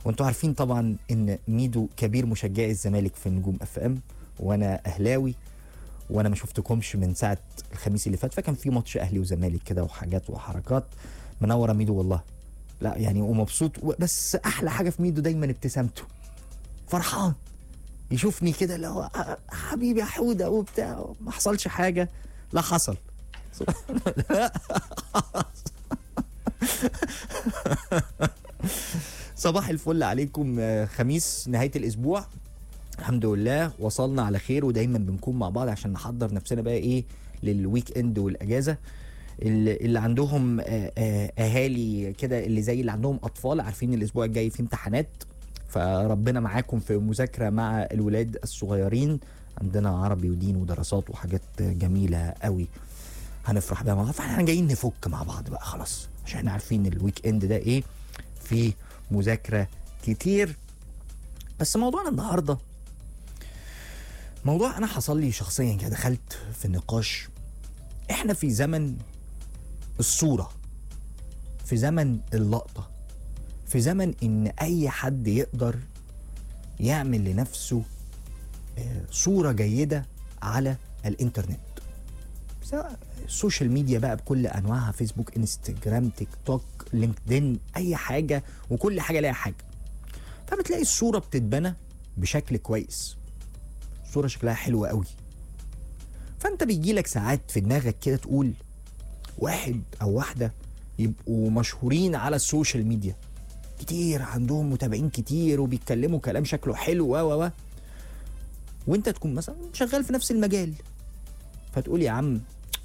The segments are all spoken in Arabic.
وانتوا عارفين طبعا ان ميدو كبير مشجعي الزمالك في نجوم اف ام، وانا اهلاوي، وانا ما شفتكمش من ساعه الخميس اللي فات، فكان في ماتش اهلي وزمالك كده وحاجات وحركات. منوره ميدو والله، لا يعني ومبسوط. بس احلى حاجه في ميدو دايما ابتسامته، فرحان يشوفني كده اللي هو حبيبي يا حوده وبتاع. ما حصلش حاجه، لا حصل. صباح الفل عليكم. خميس نهايه الاسبوع، الحمد لله وصلنا على خير، ودايما بنكون مع بعض عشان نحضر نفسنا بقى ايه للويك اند والاجازه. اللي عندهم اهالي كده، اللي زي اللي عندهم اطفال، عارفين الاسبوع الجاي في امتحانات، فربنا معاكم في مذاكره مع الولاد الصغيرين. عندنا عربي ودين ودراسات وحاجات جميله قوي هنفرح بيها مع بعض. فاحنا جايين نفك مع بعض بقى خلاص، عشان احنا عارفين الويك اند ده ايه، فيه مذاكره كتير. بس موضوعنا النهارده موضوع انا حصل لي شخصيا كده، دخلت في نقاش. احنا في زمن الصورة، في زمن اللقطة، في زمن ان اي حد يقدر يعمل لنفسه صورة جيدة على الانترنت، سواء السوشيال ميديا بقى بكل انواعها، فيسبوك، انستجرام، تيك توك، لينكدين، اي حاجة، وكل حاجة لها حاجة. فبتلاقي الصورة بتتبنى بشكل كويس، صورة شكلها حلوة قوي. فانت بيجيلك ساعات في دماغك كده تقول واحد او واحدة يبقوا مشهورين على السوشيال ميديا كتير، عندهم متابعين كتير وبيتكلموا كلام شكله حلو وانت تكون مثلا شغال في نفس المجال، فتقول يا عم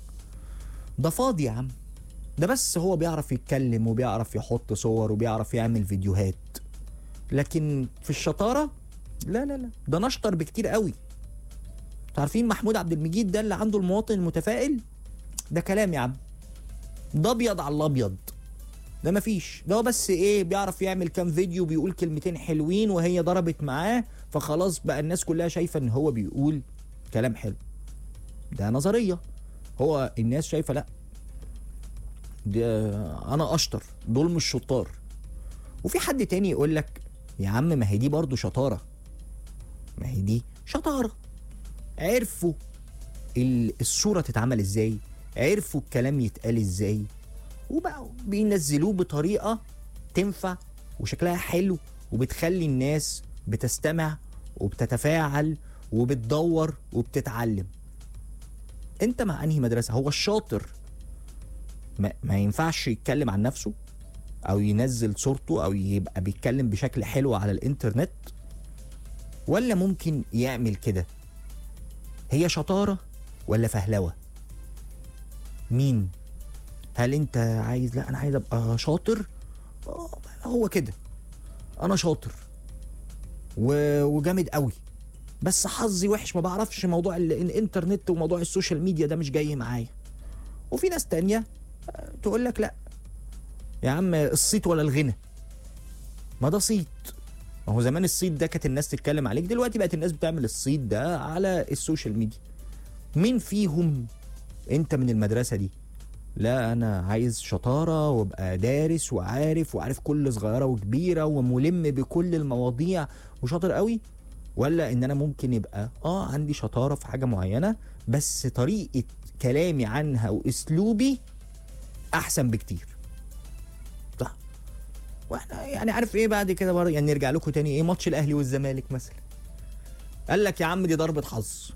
ده فاضي، يا عم ده بس هو بيعرف يتكلم وبيعرف يحط صور وبيعرف يعمل فيديوهات، لكن في الشطارة لا ده نشطر بكتير قوي. عارفين محمود عبد المجيد ده اللي عنده المواطن المتفائل؟ ده كلام يا عم، ده ابيض على الابيض، ده مفيش، ده هو بس ايه، بيعرف يعمل كام فيديو، بيقول كلمتين حلوين وهي ضربت معاه، فخلاص بقى الناس كلها شايفه ان هو بيقول كلام حلو. ده نظريه، هو الناس شايفه لا ده انا اشطر، دول مش شطار. وفي حد تاني يقول لك يا عم ما هي دي برضو شطاره، ما هي دي شطاره، عرفوا الصوره تتعمل ازاي، عرفوا الكلام يتقال ازاي، وبقوا بينزلوه بطريقة تنفع وشكلها حلو وبتخلي الناس بتستمع وبتتفاعل وبتدور وبتتعلم. انت مع انهي مدرسة؟ هو الشاطر ما ينفعش يتكلم عن نفسه او ينزل صورته او يبقى بيتكلم بشكل حلو على الانترنت، ولا ممكن يعمل كده؟ هي شطارة ولا فهلوة؟ مين؟ هل انت عايز لا انا عايز ابقى شاطر، هو كده انا شاطر وجامد قوي، بس حظي وحش، ما بعرفش موضوع الانترنت وموضوع السوشيال ميديا ده مش جاي معايا. وفي ناس تانية تقول لك لا يا عم الصيت ولا الغنى، ما ده صيت، ما هو زمان الصيت ده كانت الناس تتكلم عليك، دلوقتي بقت الناس بتعمل الصيت ده على السوشيال ميديا. مين فيهم انت من المدرسة دي؟ لا انا عايز شطارة وابقى دارس وعارف كل صغيرة وكبيرة وملم بكل المواضيع وشاطر قوي، ولا ان انا ممكن يبقى عندي شطارة في حاجة معينة بس طريقة كلامي عنها واسلوبي احسن بكتير. صح. واحنا يعني عارف ايه بعد كده برضه، يعني نرجع لكم تاني ايه، ماتش الاهلي والزمالك مثلا، قال لك يا عم دي ضربة حظ،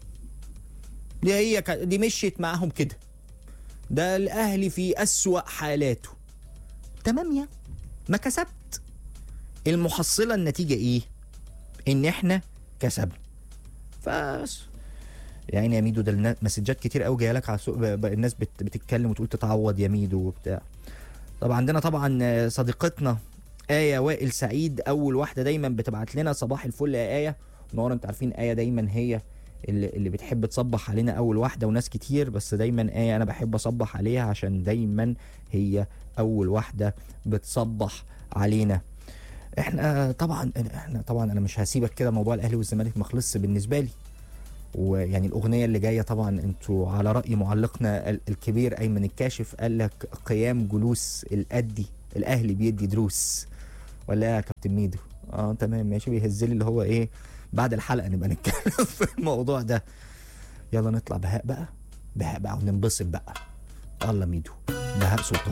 دي مشيت معاهم كده، ده الاهلي في اسوأ حالاته. تمام، يا ما كسبت، المحصلة النتيجة ايه؟ ان احنا كسبنا. فبس يعني يا ميدو ده مسجات كتير قوي جايه لك على الناس بتتكلم وتقول تتعوض يا ميدو وبتاع. طبعا عندنا طبعا صديقتنا آية وائل سعيد، اول واحده دايما بتبعت لنا صباح الفل يا آية نور. انتوا عارفين آية دايما هي اللي بتحب تصبح علينا اول واحده، وناس كتير، بس دايما آية انا بحب اصبح عليها عشان دايما هي اول واحده بتصبح علينا. احنا طبعا انا مش هسيبك كده، موضوع الاهلي والزمالك ما خلصش بالنسبه لي. ويعني الاغنيه اللي جايه طبعا انتوا على راي معلقنا الكبير ايمن الكاشف، قال لك قيام جلوس الادي الاهلي بيدي دروس، ولا يا كابتن ميدو؟ تمام ماشي، بيهزلي اللي هو ايه، بعد الحلقه نبقى نتكلم في الموضوع ده. يلا نطلع بهاء بقى وننبسط بقى. الله ميدو، بهاء سلطان.